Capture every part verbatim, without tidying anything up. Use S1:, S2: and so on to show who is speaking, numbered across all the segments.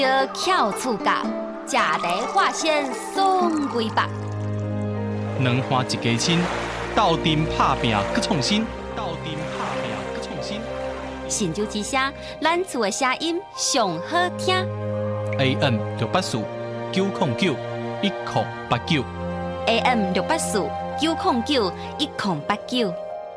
S1: 要翘厝角，食茶划线送几百。
S2: 两花一家亲，斗阵拍拼搁创新，斗阵拍拼搁创新。
S1: 神州之声，咱厝的声音上好听。
S2: A M 六八四九零九一零八九。
S1: A M 六八四九零九一零八九。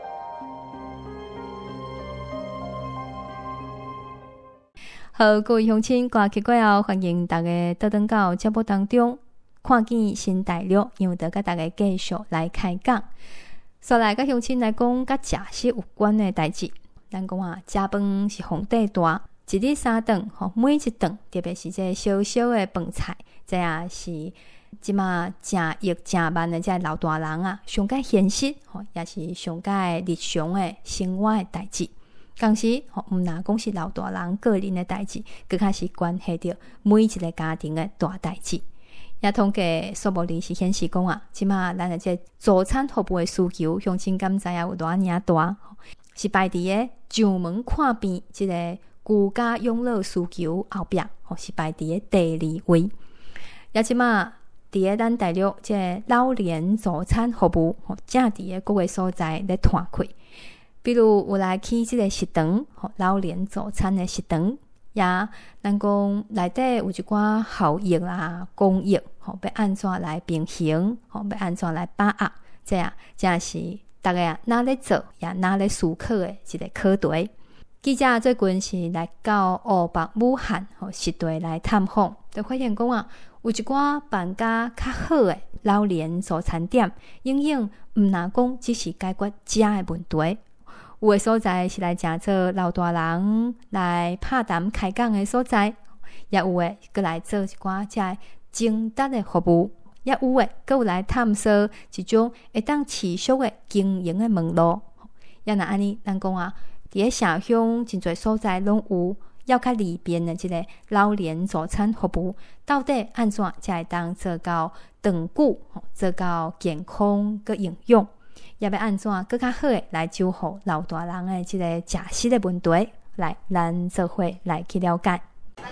S3: 好，各位乡亲，歌曲过后，欢迎大家倒转到节目当中，看见新大陆，因为要甲大家继续来开讲。所来甲乡亲来讲，甲食食有关的代志。咱讲啊，食饭是皇帝大，一日三顿，吼，每一顿，特别是这小小的饭菜，这也是即马诚易诚慢的这老大人啊，上界现实，吼，也是上界日常的生活的代志。同时，吼，毋若讲是老大人个人的代志，更较是关系到每一个家庭的大代志。也统计数目字是显示讲啊，即马咱的这早餐服务的需求，乡亲敢知影有偌尔大？是排伫个上门看病即个居家养老需求后壁，吼是排伫个第二位。也即马伫个咱大陆即个老年早餐服务，吼正伫个各个所在咧拓开。比如有来去即个食堂，吼老年早餐的食堂，也咱讲内底有一寡效益啦、公益，吼要安怎来平衡，吼要安怎来把握，这样正是大家啊哪咧做，也哪咧思考的一个课题。记者最近是来到湖北武汉，吼实地来探访，就发现讲啊，有一寡办家较好的老年早餐店，应用毋若讲只是解决食的问题。有的所在是来诚做老大人来拍谈开讲的所在，也有的搁来做一寡遮精达的服务，也有的搁有来探索一种会当持续的经营的门路。也若安尼，咱讲啊，伫个社乡真侪所在拢有要较利便的即个老年早餐服务，到底安怎才会当做到长久、做到健康佮营养？也要安怎更较好的来守护老大人的这个食食的问题，来咱做伙来去了解。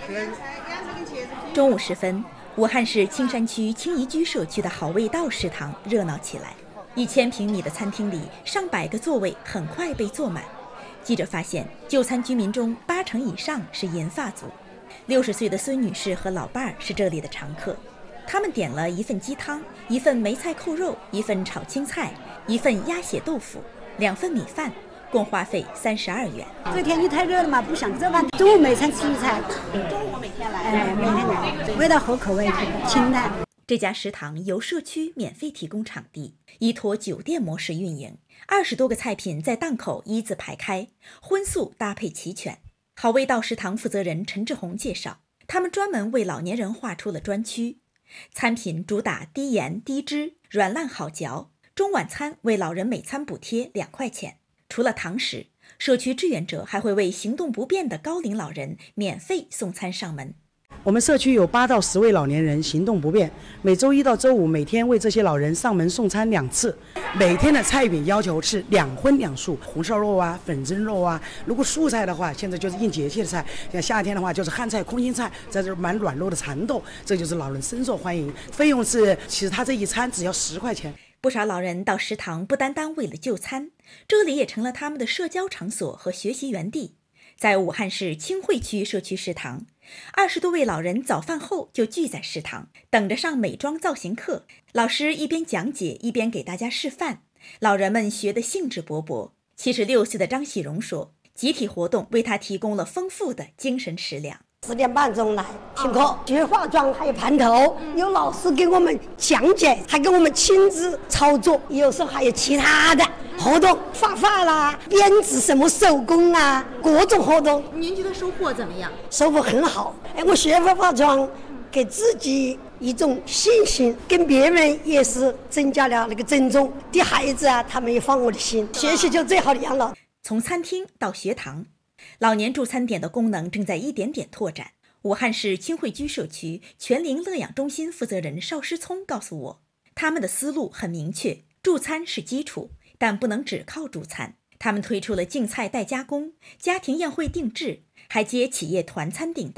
S4: 中午时分，武汉市青山区青宜居社区的好味道食堂热闹起来。一千平米的餐厅里，上百个座位很快被坐满。记者发现，就餐居民中八成以上是银发族，六十岁的孙女士和老伴儿是这里的常客。他们点了一份鸡汤，一份梅菜扣肉，一份炒青菜，一份鸭血豆腐，两份米饭，共花费三十二元。
S5: 这天气太热了嘛，不想做饭。中午每餐吃一餐，中午每天来，哎，每天来，味道合口味，清淡。
S4: 这家食堂由社区免费提供场地，依托酒店模式运营，二十多个菜品在档口一字排开，荤素搭配齐全。好味道食堂负责人陈志红介绍，他们专门为老年人划出了专区。餐品主打低盐低脂，软烂好嚼。中晚餐为老人每餐补贴两块钱。除了堂食，社区志愿者还会为行动不便的高龄老人免费送餐上门。
S6: 我们社区有八到十位老年人行动不便，每周一到周五每天为这些老人上门送餐两次。每天的菜品要求是两荤两素，红烧肉啊、粉蒸肉啊。如果素菜的话，现在就是应节气的菜，像夏天的话就是汉菜、空心菜，这是蛮软糯的蚕豆，这就是老人深受欢迎。费用是，其实他这一餐只要十块钱。
S4: 不少老人到食堂不单单为了就餐，这里也成了他们的社交场所和学习园地。在武汉市清惠区社区食堂，二十多位老人早饭后就聚在食堂，等着上美妆造型课。老师一边讲解一边给大家示范，老人们学得兴致勃勃。七十六岁的张喜荣说，集体活动为他提供了丰富的精神食粮。
S5: 十点半钟来听课，学化妆，还有盘头，有老师给我们讲解，还给我们亲自操作。有时候还有其他的活动，画画啦、编织什么手工啊，各种活动。
S7: 您觉得收获怎么样？
S5: 收获很好。哎，我学会化妆，给自己一种信心，跟别人也是增加了那个尊重。对孩子啊，他们也放我的心。学习就最好的养老。
S4: 从餐厅到学堂，老年助餐点的功能正在一点点拓展。武汉市清惠居社区全龄乐养中心负责人邵诗聪告诉我，他们的思路很明确，助餐是基础，但不能只靠助餐。他们推出了竞菜代加工、家庭宴会定制，还接企业团餐订单。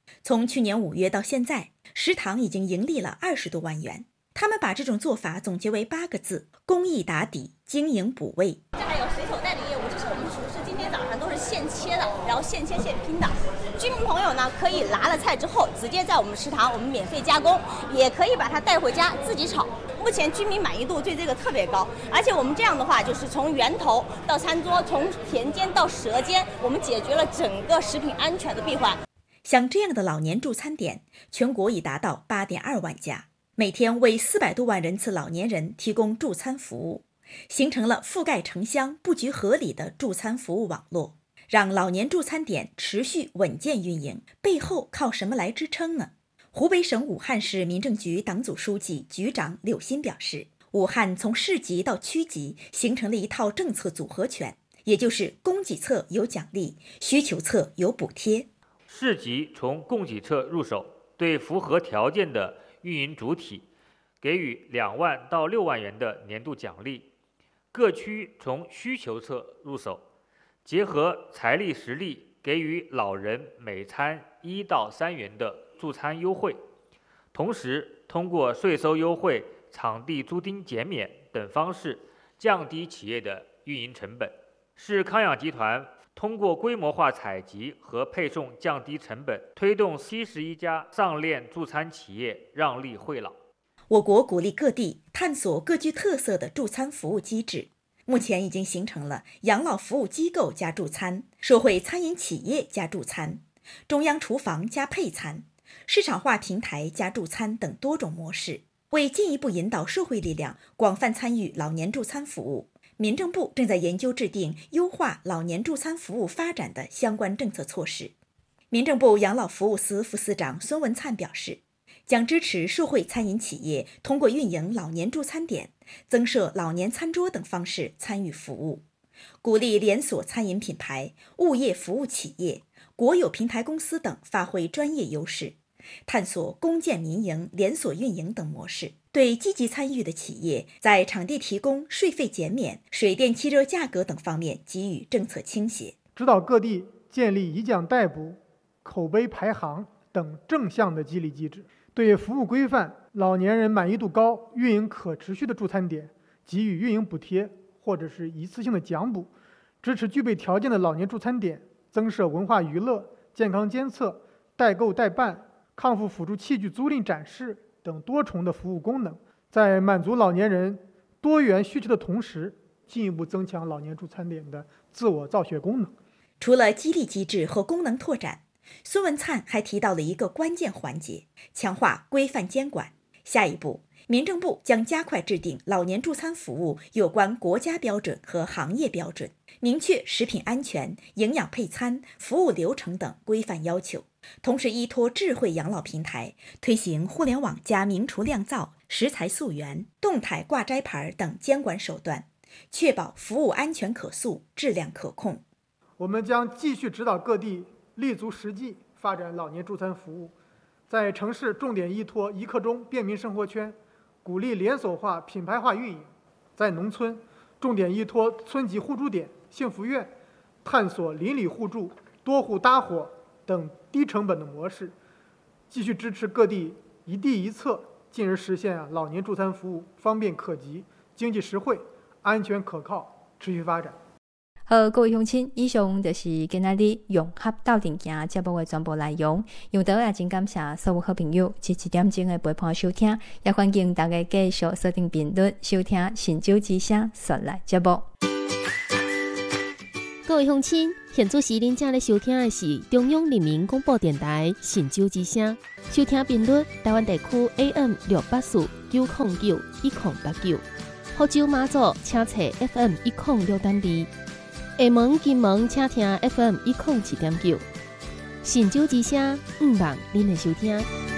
S4: 从去年五月到现在，食堂已经盈利了二十多万元。他们把这种做法总结为八个字：工艺打底，经营补位。
S7: 这还有随手带的业务，这是我们厨师今天早上都是现切的，然后现切现拼的。居民朋友呢，可以拿了菜之后，直接在我们食堂我们免费加工，也可以把它带回家自己炒。目前居民满意度对这个特别高，而且我们这样的话，就是从源头到餐桌，从田间到舌尖，我们解决了整个食品安全的闭环。
S4: 像这样的老年助餐点，全国已达到八点二万家，每天为四百多万人次老年人提供助餐服务，形成了覆盖城乡、布局合理的助餐服务网络。让老年助餐点持续稳健运营，背后靠什么来支撑呢？湖北省武汉市民政局党组书记、局长柳鑫表示，武汉从市级到区级形成了一套政策组合拳，也就是供给侧有奖励，需求侧有补贴。
S8: 市级从供给侧入手，对符合条件的运营主体给予两万到六万元的年度奖励；各区从需求侧入手，结合财力实力给予老人每餐一到三元的助餐优惠，同时通过税收优惠、场地租金减免等方式降低企业的运营成本。市康养集团通过规模化采集和配送降低成本，推动七十一家上链助餐企业让利惠老。
S4: 我国鼓励各地探索各具特色的助餐服务机制，目前已经形成了养老服务机构加助餐、社会餐饮企业加助餐、中央厨房加配餐、市场化平台加助餐等多种模式。为进一步引导社会力量广泛参与老年助餐服务，民政部正在研究制定优化老年助餐服务发展的相关政策措施。民政部养老服务司副司长孙文灿表示，将支持社会餐饮企业通过运营老年助餐点、增设老年餐桌等方式参与服务，鼓励连锁餐饮品牌、物业服务企业、国有平台公司等发挥专业优势，探索公建民营、连锁运营等模式。对积极参与的企业，在场地提供、税费减免、水电气热价格等方面给予政策倾斜，
S9: 指导各地建立以奖代补、口碑排行等正向的激励机制，对服务规范、老年人满意度高、运营可持续的助餐点给予运营补贴或者是一次性的奖补，支持具备条件的老年助餐点增设文化娱乐、健康监测、代购代办、康复辅助器具租赁展示等多重的服务功能，在满足老年人多元需求的同时，进一步增强老年助餐点的自我造血功能。
S4: 除了激励机制和功能拓展，孙文灿还提到了一个关键环节：强化规范监管。下一步，民政部将加快制定老年助餐服务有关国家标准和行业标准，明确食品安全、营养配餐、服务流程等规范要求。同时依托智慧养老平台，推行互联网加明厨亮灶、食材溯源、动态挂摘牌等监管手段，确保服务安全可溯、质量可控。
S9: 我们将继续指导各地立足实际发展老年助餐服务，在城市重点依托一刻钟便民生活圈，鼓励连锁化、品牌化运营；在农村重点依托村级互助点、幸福院，探索邻里互助、多户搭伙等低成本的模式，继续支持各地一地一策，进而实现啊老年助餐服务方便可及、经济实惠、安全可靠、持续发展。
S3: 好，各位乡亲，以上就是今仔日融合斗阵行节目的全部内容。用到也真感谢所有好朋友一一点钟的陪伴收听，也欢迎大家继续锁定频率收听神州之声线来节目。
S10: 各位乡亲，现在时恁正咧收听的是中央人民广播电台神州之声，收听频率台湾地区 A M 六八四九零九一零八九，福州马祖请查 F M 一零六点二。下门、金门，请听 F M 一零七点九，神州之声，毋忘恁的收听。